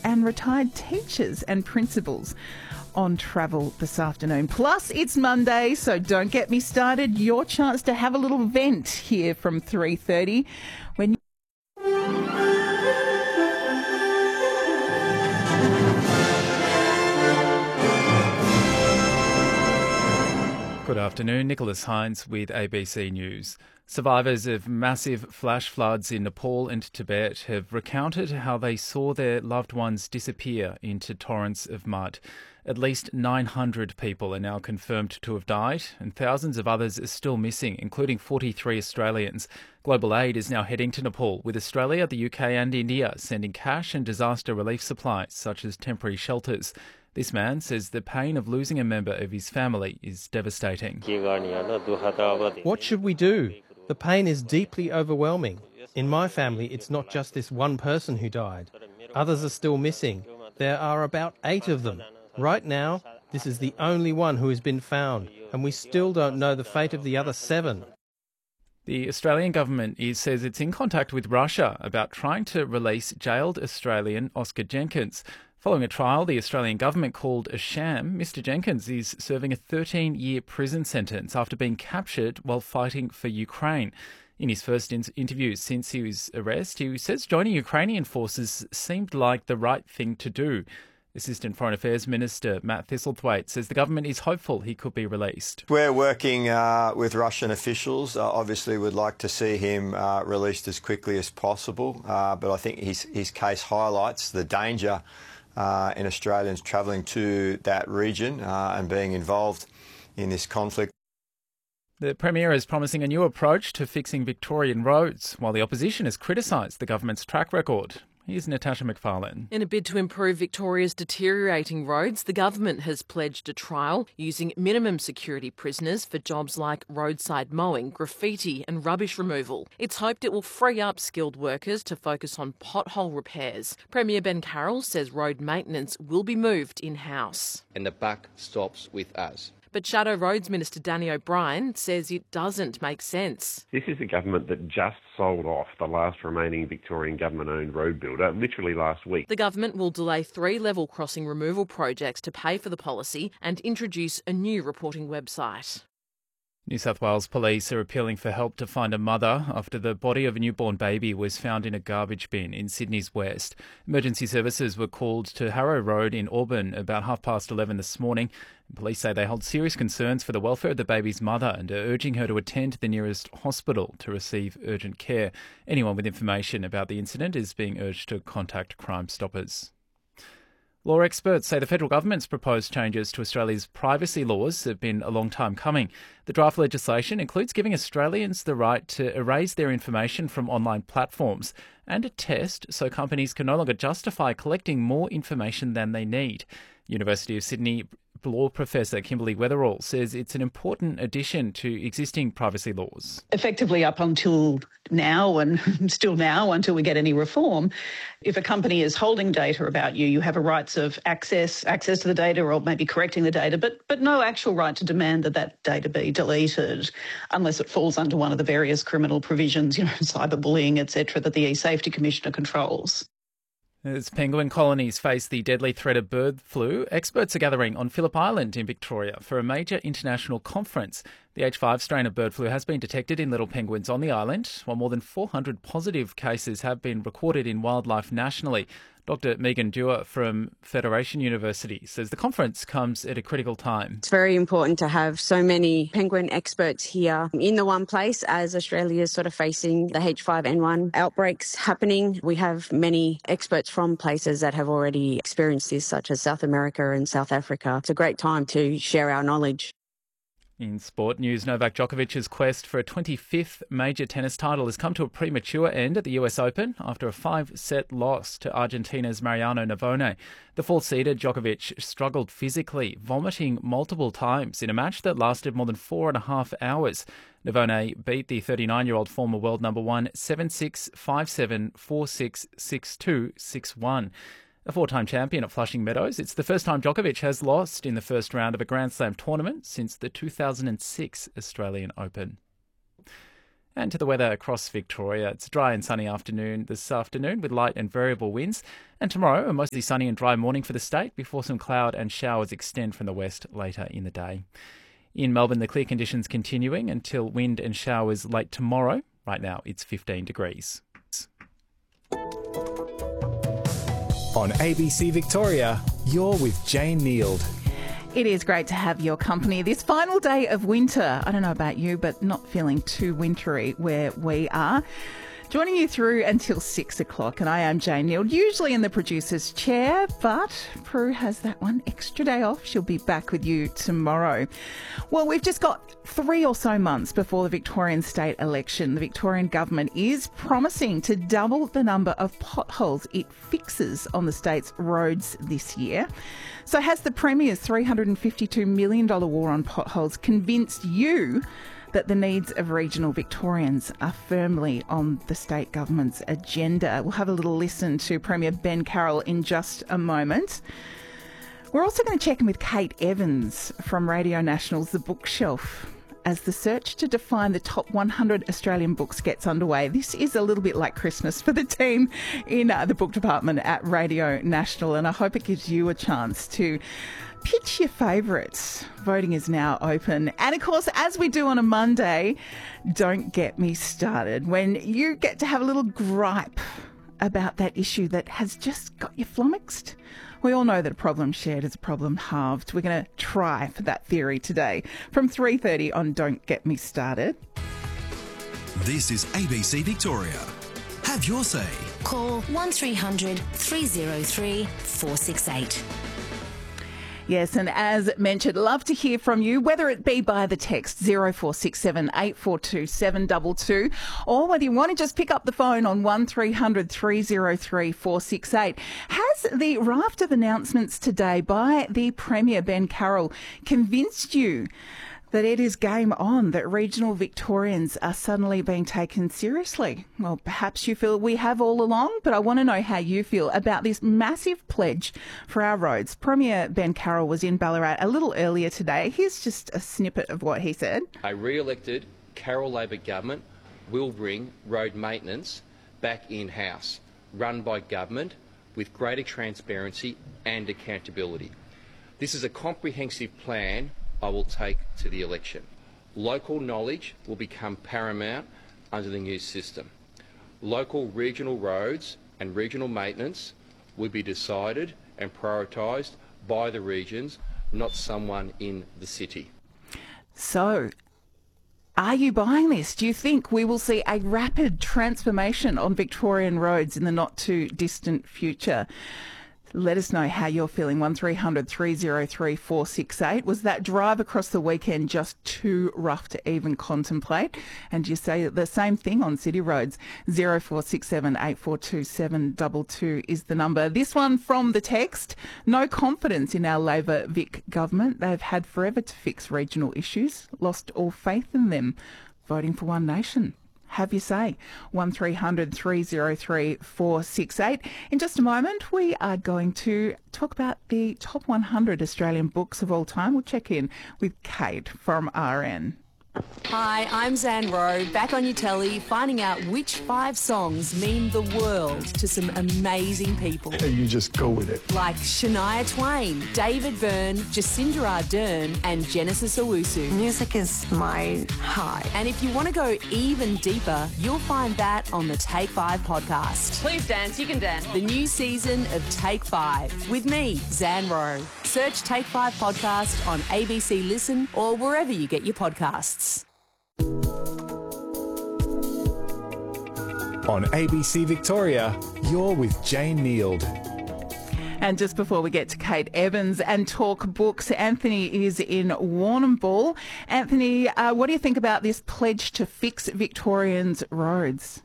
and retired teachers and principals on travel this afternoon. Plus, it's Monday, so don't get me started. Your chance to have a little vent here from 3:30 when Good afternoon, Nicholas Hines with ABC News. Survivors of massive flash floods in Nepal and Tibet have recounted how they saw their loved ones disappear into torrents of mud. At least 900 people are now confirmed to have died, and thousands of others are still missing, including 43 Australians. Global aid is now heading to Nepal, with Australia, the UK and India sending cash and disaster relief supplies, such as temporary shelters. This man says the pain of losing a member of his family is devastating. What should we do? The pain is deeply overwhelming. In my family, it's not just this one person who died. Others are still missing. There are about 8 of them. Right now, this is the only one who has been found, and we still don't know the fate of the other 7. The Australian government says it's in contact with Russia about trying to release jailed Australian Oscar Jenkins. Following a trial the Australian government called a sham, Mr Jenkins is serving a 13-year prison sentence after being captured while fighting for Ukraine. In his first interview since his arrest, he says joining Ukrainian forces seemed like the right thing to do. Assistant Foreign Affairs Minister Matt Thistlethwaite says the government is hopeful he could be released. We're working with Russian officials. Obviously, we'd like to see him released as quickly as possible, but I think his case highlights the danger in Australians travelling to that region and being involved in this conflict. The Premier is promising a new approach to fixing Victorian roads, while the opposition has criticised the government's track record. Here's Natasha McFarlane. In a bid to improve Victoria's deteriorating roads, the government has pledged a trial using minimum security prisoners for jobs like roadside mowing, graffiti and rubbish removal. It's hoped it will free up skilled workers to focus on pothole repairs. Premier Ben Carroll says road maintenance will be moved in-house. And the buck stops with us. But Shadow Roads Minister Danny O'Brien says it doesn't make sense. This is a government that just sold off the last remaining Victorian government-owned road builder literally last week. The government will delay 3 level crossing removal projects to pay for the policy and introduce a new reporting website. New South Wales police are appealing for help to find a mother after the body of a newborn baby was found in a garbage bin in Sydney's west. Emergency services were called to Harrow Road in Auburn about 11:30 this morning. Police say they hold serious concerns for the welfare of the baby's mother and are urging her to attend the nearest hospital to receive urgent care. Anyone with information about the incident is being urged to contact Crime Stoppers. Law experts say the federal government's proposed changes to Australia's privacy laws have been a long time coming. The draft legislation includes giving Australians the right to erase their information from online platforms and a test so companies can no longer justify collecting more information than they need. University of Sydney law professor Kimberly Weatherall says it's an important addition to existing privacy laws. Effectively up until now and still now until we get any reform, if a company is holding data about you, you have a rights of access to the data or maybe correcting the data, but no actual right to demand that data be deleted unless it falls under one of the various criminal provisions, cyberbullying, etc., that the eSafety Commissioner controls. As penguin colonies face the deadly threat of bird flu, experts are gathering on Phillip Island in Victoria for a major international conference. The H5 strain of bird flu has been detected in little penguins on the island, while more than 400 positive cases have been recorded in wildlife nationally. Dr Megan Dewar from Federation University says the conference comes at a critical time. It's very important to have so many penguin experts here in the one place as Australia is sort of facing the H5N1 outbreaks happening. We have many experts from places that have already experienced this, such as South America and South Africa. It's a great time to share our knowledge. In sport news, Novak Djokovic's quest for a 25th major tennis title has come to a premature end at the US Open after a 5-set loss to Argentina's Mariano Navone. The fourth-seeded Djokovic struggled physically, vomiting multiple times in a match that lasted more than 4.5 hours. Navone beat the 39-year-old former world number 1 7-6, 5-7, 4-6, 6-2, 6-1. A 4-time champion at Flushing Meadows, it's the first time Djokovic has lost in the first round of a Grand Slam tournament since the 2006 Australian Open. And to the weather across Victoria. It's a dry and sunny afternoon this afternoon with light and variable winds. And tomorrow, a mostly sunny and dry morning for the state before some cloud and showers extend from the west later in the day. In Melbourne, the clear conditions continuing until wind and showers late tomorrow. Right now, it's 15 degrees. On ABC Victoria, you're with Jane Neild. It is great to have your company this final day of winter. I don't know about you, but not feeling too wintry where we are. Joining you through until 6 o'clock, and I am Jane Neild, usually in the producer's chair, but Prue has that one extra day off. She'll be back with you tomorrow. Well, we've just got 3 or so months before the Victorian state election. The Victorian government is promising to double the number of potholes it fixes on the state's roads this year. So has the Premier's $352 million war on potholes convinced you that the needs of regional Victorians are firmly on the state government's agenda? We'll have a little listen to Premier Ben Carroll in just a moment. We're also going to check in with Kate Evans from Radio National's The Bookshelf as the search to define the top 100 Australian books gets underway. This is a little bit like Christmas for the team in the book department at Radio National, and I hope it gives you a chance to pitch your favourites. Voting is now open. And of course, as we do on a Monday, don't get me started when you get to have a little gripe about that issue that has just got you flummoxed. We all know that a problem shared is a problem halved. We're going to try for that theory today from 3:30 on Don't Get Me Started. This is ABC Victoria. Have your say. Call 1300 303 468. Yes, and as mentioned, love to hear from you, whether it be by the text 0467 842 722 or whether you want to just pick up the phone on 1300 303 468. Has the raft of announcements today by the Premier Ben Carroll convinced you that it is game on, that regional Victorians are suddenly being taken seriously? Well, perhaps you feel we have all along, but I want to know how you feel about this massive pledge for our roads. Premier Ben Carroll was in Ballarat a little earlier today. Here's just a snippet of what he said. A re-elected Carroll Labor government will bring road maintenance back in-house, run by government with greater transparency and accountability. This is a comprehensive plan I will take to the election. Local knowledge will become paramount under the new system. Local regional roads and regional maintenance will be decided and prioritised by the regions, not someone in the city. So, are you buying this? Do you think we will see a rapid transformation on Victorian roads in the not too distant future? Let us know how you're feeling. 1300 303 468. Was that drive across the weekend just too rough to even contemplate? And you say the same thing on city roads. 0467 842 722 is the number. This one from the text. No confidence in our Labor Vic government. They've had forever to fix regional issues. Lost all faith in them. Voting for One Nation. Have your say. 1300 303 468. In just a moment, we are going to talk about the top 100 Australian books of all time. We'll check in with Kate from RN. Hi, I'm Zan Rowe, back on your telly, finding out which 5 songs mean the world to some amazing people. You just go with it. Like Shania Twain, David Byrne, Jacinda Ardern and Genesis Owusu. Music is my high. And if you want to go even deeper, you'll find that on the Take 5 podcast. Please dance, you can dance. The new season of Take 5 with me, Zan Rowe. Search Take 5 podcast on ABC Listen or wherever you get your podcasts. On ABC Victoria, you're with Jane Neild. And just before we get to Kate Evans and talk books, Anthony is in Warrnambool. Anthony, what do you think about this pledge to fix Victorians' roads?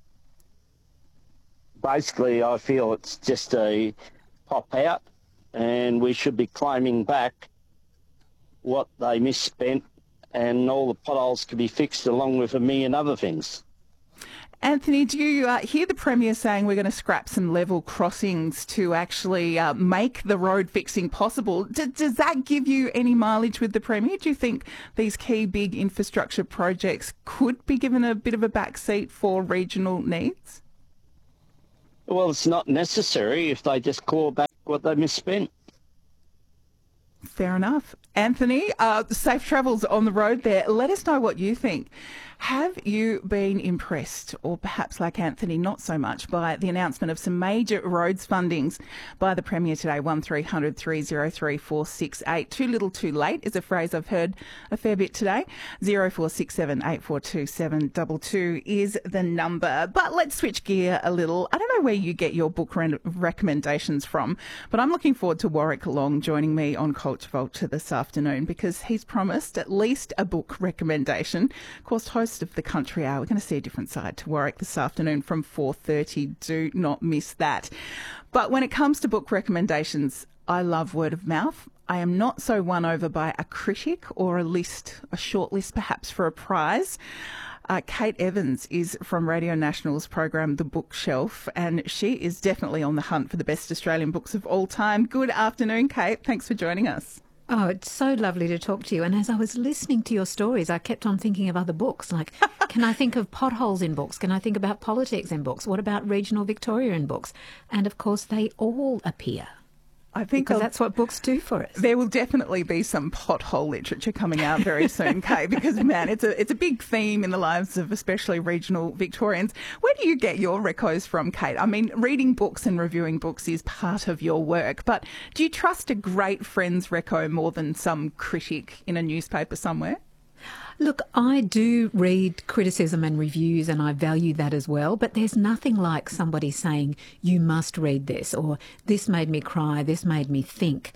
Basically, I feel it's just a pop out and we should be claiming back what they misspent, and all the potholes could be fixed along with a million other things. Anthony, do you hear the Premier saying we're going to scrap some level crossings to actually make the road fixing possible? Does that give you any mileage with the Premier? Do you think these key big infrastructure projects could be given a bit of a backseat for regional needs? Well, it's not necessary if they just claw back what they misspent. Fair enough. Anthony, safe travels on the road there. Let us know what you think. Have you been impressed, or perhaps like Anthony, not so much, by the announcement of some major roads fundings by the Premier today? 1300 303 468. Too little too late is a phrase I've heard a fair bit today. 0467 842 722 is the number. But let's switch gear a little. I don't know where you get your book recommendations from, but I'm looking forward to Warwick Long joining me on Culture Vulture this afternoon, because he's promised at least a book recommendation. Of course, host of the Country Hour. We're going to see a different side to Warwick this afternoon from 4:30. Do not miss that. But when it comes to book recommendations, I love word of mouth. I am not so won over by a critic or a short list perhaps for a prize. Kate Evans is from Radio National's program The Bookshelf, and she is definitely on the hunt for the best Australian books of all time. Good afternoon, Kate. Thanks for joining us. Oh, it's so lovely to talk to you. And as I was listening to your stories, I kept on thinking of other books. Like, can I think of potholes in books? Can I think about politics in books? What about regional Victoria in books? And of course, they all appear. I think because that's what books do for us. There will definitely be some pothole literature coming out very soon, Kate, because, man, it's a big theme in the lives of especially regional Victorians. Where do you get your recos from, Kate? I mean, reading books and reviewing books is part of your work, but do you trust a great friend's reco more than some critic in a newspaper somewhere? Look, I do read criticism and reviews, and I value that as well, but there's nothing like somebody saying, you must read this, or this made me cry, this made me think.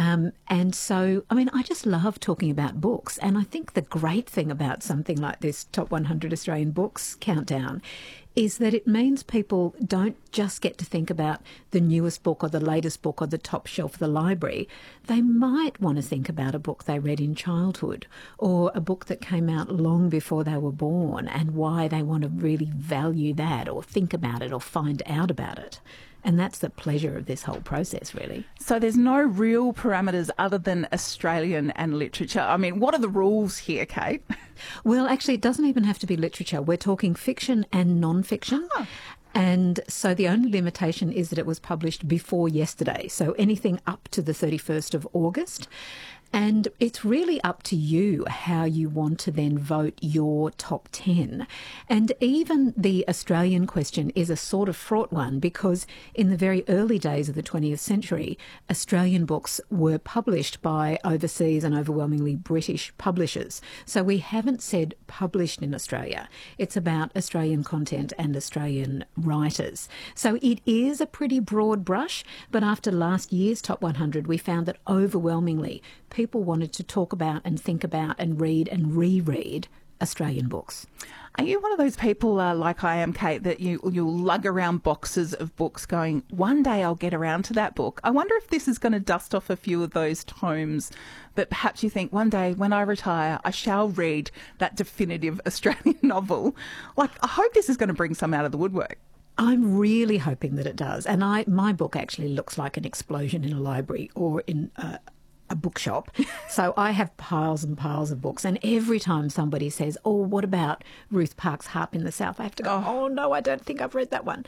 And so, I mean, I just love talking about books, and I think the great thing about something like this Top 100 Australian Books Countdown is that it means people don't just get to think about the newest book or the latest book or the top shelf of the library. They might want to think about a book they read in childhood, or a book that came out long before they were born, and why they want to really value that or think about it or find out about it. And that's the pleasure of this whole process, really. So there's no real parameters other than Australian and literature. I mean, what are the rules here, Kate? Well, actually, it doesn't even have to be literature. We're talking fiction and non-fiction. Oh. And so the only limitation is that it was published before yesterday. So anything up to the 31st of August. And it's really up to you how you want to then vote your top 10. And even the Australian question is a sort of fraught one, because in the very early days of the 20th century, Australian books were published by overseas and overwhelmingly British publishers. So we haven't said published in Australia. It's about Australian content and Australian writers. So it is a pretty broad brush, but after last year's Top 100, we found that overwhelmingly people wanted to talk about and think about and read and reread Australian books. Are you one of those people like I am, Kate, that you'll lug around boxes of books going, one day I'll get around to that book? I wonder if this is going to dust off a few of those tomes that perhaps you think one day when I retire, I shall read that definitive Australian novel. Like, I hope this is going to bring some out of the woodwork. I'm really hoping that it does. And my book actually looks like an explosion in a library or in a bookshop. So I have piles and piles of books, and every time somebody says, oh, what about Ruth Park's Harp in the South? I have to go, oh no, I don't think I've read that one.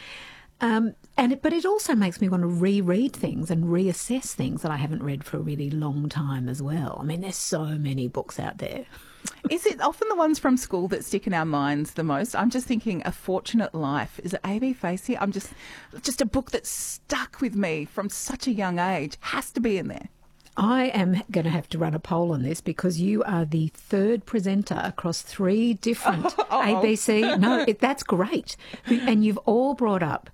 But it also makes me want to reread things and reassess things that I haven't read for a really long time as well. I mean, there's so many books out there. Is it often the ones from school that stick in our minds the most? I'm just thinking A Fortunate Life. Is it A.B. Facey? I'm just a book that stuck with me from such a young age. Has to be in there. I am going to have to run a poll on this, because you are the third presenter across 3 different ABC. No, that's great. And you've all brought up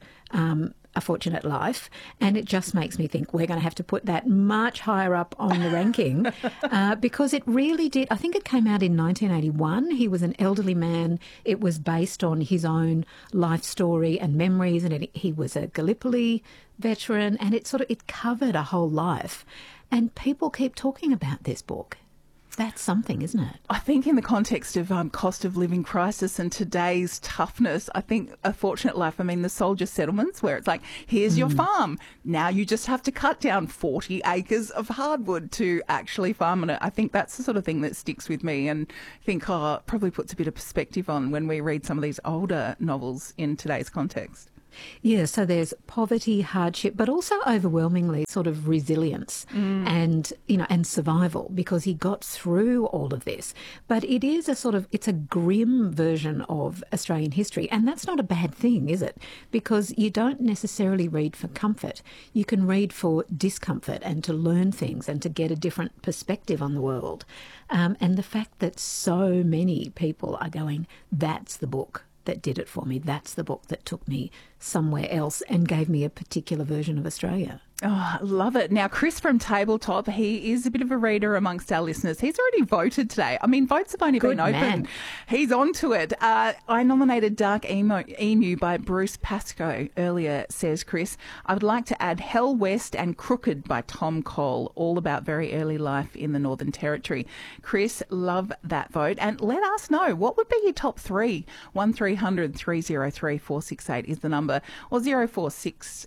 A Fortunate Life, and it just makes me think we're going to have to put that much higher up on the ranking because it really did. I think it came out in 1981. He was an elderly man. It was based on his own life story and memories, and he was a Gallipoli veteran, and it covered a whole life. And people keep talking about this book. That's something, isn't it? I think in the context of cost of living crisis and today's toughness, I think A Fortunate Life, I mean, the soldier settlements where it's like, here's your farm. Now you just have to cut down 40 acres of hardwood to actually farm on it. I think that's the sort of thing that sticks with me, and I think probably puts a bit of perspective on when we read some of these older novels in today's context. Yeah, so there's poverty, hardship, but also overwhelmingly sort of resilience and, and survival, because he got through all of this. But it is it's a grim version of Australian history. And that's not a bad thing, is it? Because you don't necessarily read for comfort. You can read for discomfort and to learn things and to get a different perspective on the world. And the fact that so many people are going, that's the book that did it for me. That's the book that took me somewhere else and gave me a particular version of Australia. Oh, I love it. Now, Chris from Tabletop, he is a bit of a reader amongst our listeners. He's already voted today. I mean, votes have only been open. He's on to it. I nominated Dark Emu by Bruce Pascoe earlier, says Chris. I would like to add Hell West and Crooked by Tom Cole, all about very early life in the Northern Territory. Chris, love that vote. And let us know, what would be your top three? 1300 303 468 is the number, or 0467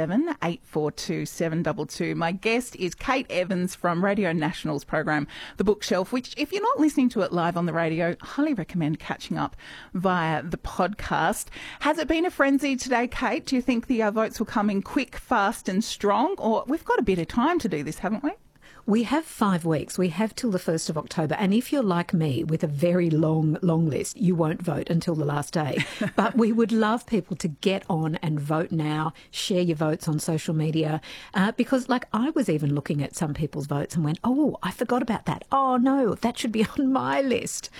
842 722. My guest is Kate Evans from Radio National's program, The Bookshelf, which, if you're not listening to it live on the radio, highly recommend catching up via the podcast. Has it been a frenzy today, Kate? Do you think the votes will come in quick, fast and strong? Or we've got a bit of time to do this, haven't we? We have 5 weeks. We have till the 1st of October. And if you're like me with a very long list, you won't vote until the last day. But we would love people to get on and vote now, share your votes on social media. Because I was even looking at some people's votes and went, oh, I forgot about that. Oh, no, that should be on my list.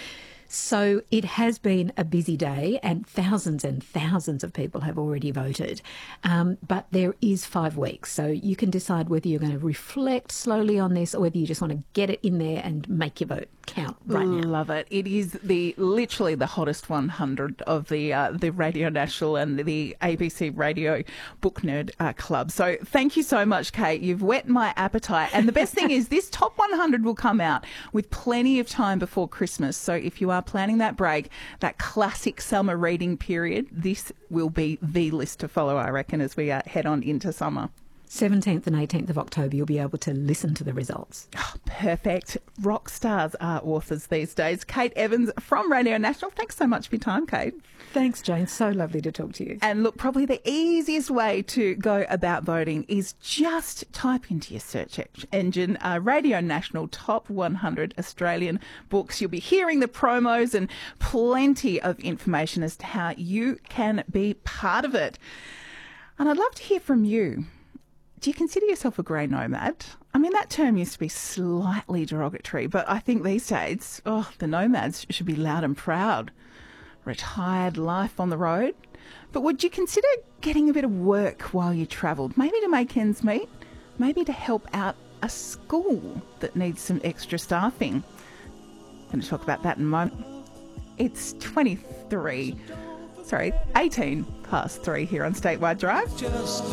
So it has been a busy day and thousands of people have already voted. But there is 5 weeks, so you can decide whether you're going to reflect slowly on this or whether you just want to get it in there and make your vote count right now. Love it. It is literally the hottest 100 of the Radio National and the ABC Radio Book Nerd Club. So thank you so much, Kate. You've whet my appetite. And the best thing is this top 100 will come out with plenty of time before Christmas. So if you are planning that break, that classic summer reading period, this will be the list to follow, I reckon, as we head on into summer. 17th and 18th of October, you'll be able to listen to the results. Oh, perfect. Rock stars are authors these days. Kate Evans from Radio National. Thanks so much for your time, Kate. Thanks, Jane. So lovely to talk to you. And look, probably the easiest way to go about voting is just type into your search engine Radio National Top 100 Australian Books. You'll be hearing the promos and plenty of information as to how you can be part of it. And I'd love to hear from you. Do you consider yourself a grey nomad? I mean, that term used to be slightly derogatory, but I think these days, the nomads should be loud and proud. Retired life on the road. But would you consider getting a bit of work while you travelled? Maybe to make ends meet? Maybe to help out a school that needs some extra staffing? I'm going to talk about that in a moment. It's 18 past 3 here on Statewide Drive.